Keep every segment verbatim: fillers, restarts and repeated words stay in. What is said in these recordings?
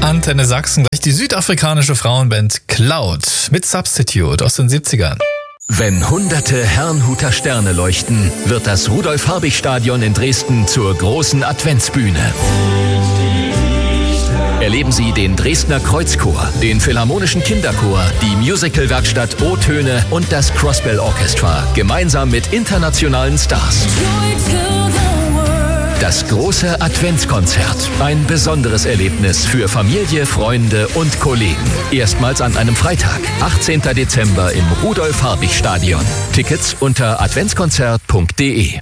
Antenne Sachsen, gleich die südafrikanische Frauenband Cloud mit Substitute aus den siebzigern. Wenn hunderte Herrnhuter Sterne leuchten, wird das Rudolf-Habich-Stadion in Dresden zur großen Adventsbühne. Erleben Sie den Dresdner Kreuzchor, den Philharmonischen Kinderchor, die Musicalwerkstatt O-Töne und das Crossbell Orchestra, gemeinsam mit internationalen Stars. Das große Adventskonzert. Ein besonderes Erlebnis für Familie, Freunde und Kollegen. Erstmals an einem Freitag, achtzehnten Dezember im Rudolf-Habich-Stadion. Tickets unter adventskonzert punkt de.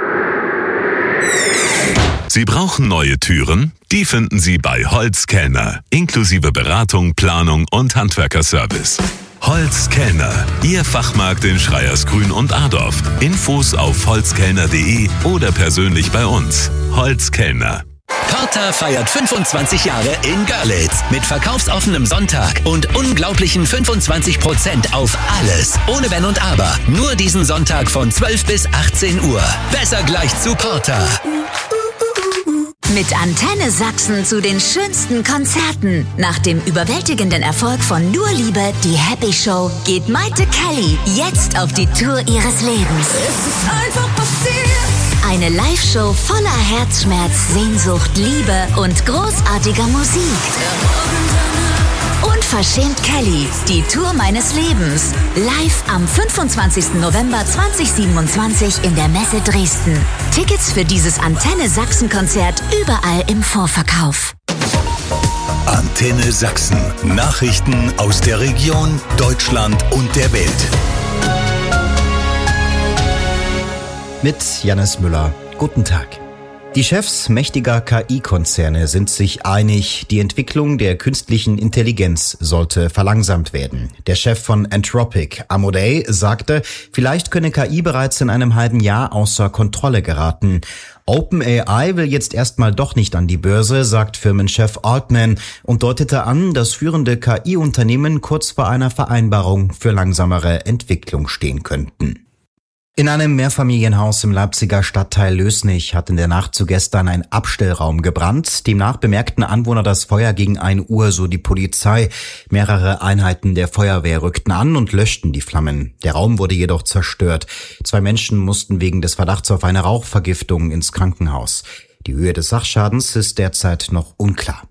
Sie brauchen neue Türen? Die finden Sie bei Holz-Kellner. Inklusive Beratung, Planung und Handwerkerservice. Holz-Kellner, Ihr Fachmarkt in Schreiersgrün und Adorf. Infos auf holzkellner punkt de oder persönlich bei uns. Holz-Kellner. Porter feiert fünfundzwanzig Jahre in Görlitz mit verkaufsoffenem Sonntag und unglaublichen fünfundzwanzig Prozent auf alles. Ohne Wenn und Aber. Nur diesen Sonntag von zwölf bis achtzehn Uhr. Besser gleich zu Porter. Mit Antenne Sachsen zu den schönsten Konzerten. Nach dem überwältigenden Erfolg von Nur Liebe, die Happy Show, geht Maite Kelly jetzt auf die Tour ihres Lebens. Es ist einfach passiert. Eine Live-Show voller Herzschmerz, Sehnsucht, Liebe und großartiger Musik. Unverschämt Kelly, die Tour meines Lebens. Live am fünfundzwanzigsten November zweitausendsiebenundzwanzig in der Messe Dresden. Tickets für dieses Antenne Sachsen-Konzert überall im Vorverkauf. Antenne Sachsen. Nachrichten aus der Region, Deutschland und der Welt. Mit Jannis Müller. Guten Tag. Die Chefs mächtiger K I-Konzerne sind sich einig, die Entwicklung der künstlichen Intelligenz sollte verlangsamt werden. Der Chef von Anthropic, Amodei, sagte, vielleicht könne K I bereits in einem halben Jahr außer Kontrolle geraten. OpenAI will jetzt erstmal doch nicht an die Börse, sagt Firmenchef Altman und deutete an, dass führende K I-Unternehmen kurz vor einer Vereinbarung für langsamere Entwicklung stehen könnten. In einem Mehrfamilienhaus im Leipziger Stadtteil Lößnich hat in der Nacht zu gestern ein Abstellraum gebrannt. Demnach bemerkten Anwohner das Feuer gegen ein Uhr, so die Polizei. Mehrere Einheiten der Feuerwehr rückten an und löschten die Flammen. Der Raum wurde jedoch zerstört. Zwei Menschen mussten wegen des Verdachts auf eine Rauchvergiftung ins Krankenhaus. Die Höhe des Sachschadens ist derzeit noch unklar.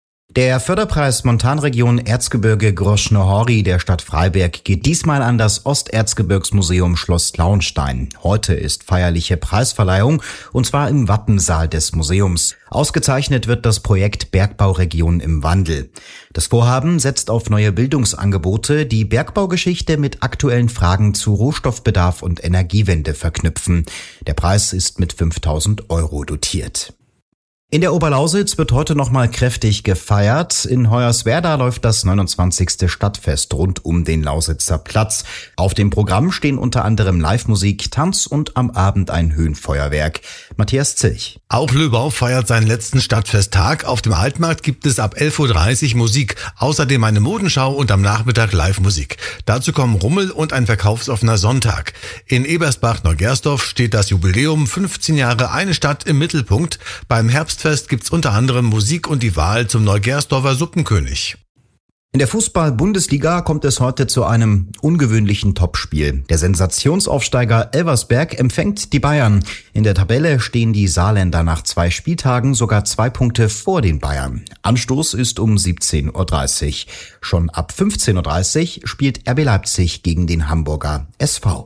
Der Förderpreis Montanregion Erzgebirge Groschnohori der Stadt Freiberg geht diesmal an das Osterzgebirgsmuseum Schloss Lauenstein. Heute ist feierliche Preisverleihung und zwar im Wappensaal des Museums. Ausgezeichnet wird das Projekt Bergbauregion im Wandel. Das Vorhaben setzt auf neue Bildungsangebote, die Bergbaugeschichte mit aktuellen Fragen zu Rohstoffbedarf und Energiewende verknüpfen. Der Preis ist mit fünftausend Euro dotiert. In der Oberlausitz wird heute nochmal kräftig gefeiert. In Hoyerswerda läuft das neunundzwanzigste Stadtfest rund um den Lausitzer Platz. Auf dem Programm stehen unter anderem Live-Musik, Tanz und am Abend ein Höhenfeuerwerk. Matthias Zilch. Auch Löbau feiert seinen letzten Stadtfesttag. Auf dem Altmarkt gibt es ab elf Uhr dreißig Musik, außerdem eine Modenschau und am Nachmittag Live-Musik. Dazu kommen Rummel und ein verkaufsoffener Sonntag. In Ebersbach-Neugersdorf steht das Jubiläum fünfzehn Jahre eine Stadt im Mittelpunkt. Beim Herbst Fest gibt's unter anderem Musik und die Wahl zum Neugersdorfer Suppenkönig. In der Fußball-Bundesliga kommt es heute zu einem ungewöhnlichen Topspiel. Der Sensationsaufsteiger Elversberg empfängt die Bayern. In der Tabelle stehen die Saarländer nach zwei Spieltagen sogar zwei Punkte vor den Bayern. Anstoß ist um siebzehn Uhr dreißig. Schon ab fünfzehn Uhr dreißig spielt R B Leipzig gegen den Hamburger S V.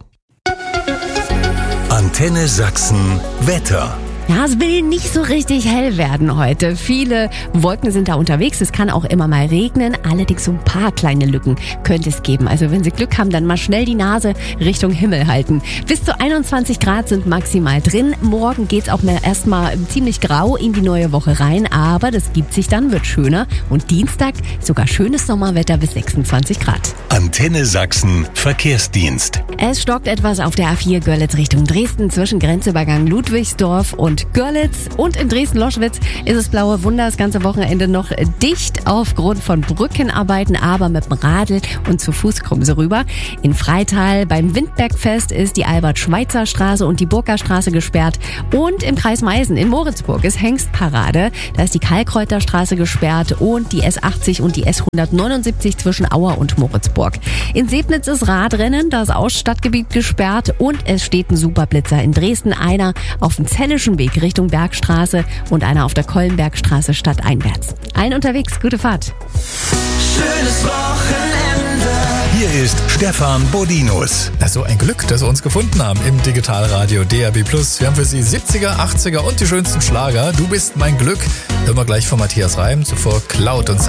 Antenne Sachsen Wetter. Ja, es will nicht so richtig hell werden heute. Viele Wolken sind da unterwegs. Es kann auch immer mal regnen. Allerdings so ein paar kleine Lücken könnte es geben. Also wenn Sie Glück haben, dann mal schnell die Nase Richtung Himmel halten. Bis zu einundzwanzig Grad sind maximal drin. Morgen geht's auch erstmal ziemlich grau in die neue Woche rein. Aber das gibt sich dann, wird schöner. Und Dienstag sogar schönes Sommerwetter bis sechsundzwanzig Grad. Antenne Sachsen Verkehrsdienst. Es stockt etwas auf der A vier Görlitz Richtung Dresden zwischen Grenzübergang Ludwigsdorf und und Görlitz. Und in Dresden-Loschwitz ist es blaue Wunder das ganze Wochenende noch dicht aufgrund von Brückenarbeiten, aber mit dem Radl und zu Fuß kommen sie rüber. In Freital beim Windbergfest ist die Albert-Schweitzer-Straße und die Burgerstraße gesperrt. Und im Kreis Meißen in Moritzburg ist Hengstparade. Da ist die Kalkreuterstraße gesperrt und die S achtzig und die S hundertneunundsiebzig zwischen Auer und Moritzburg. In Sebnitz ist Radrennen, das Ausstadtgebiet gesperrt und es steht ein Superblitzer in Dresden. Einer auf dem Zellischen Weg Richtung Bergstraße und einer auf der Kollenbergstraße stadteinwärts. Allen unterwegs, gute Fahrt. Schönes Wochenende. Hier ist Stefan Bodinus. Na, so ein Glück, dass wir uns gefunden haben im Digitalradio D A B plus. Wir haben für Sie siebziger, achtziger und die schönsten Schlager. Du bist mein Glück. Hören wir gleich von Matthias Reim, zuvor Cloud und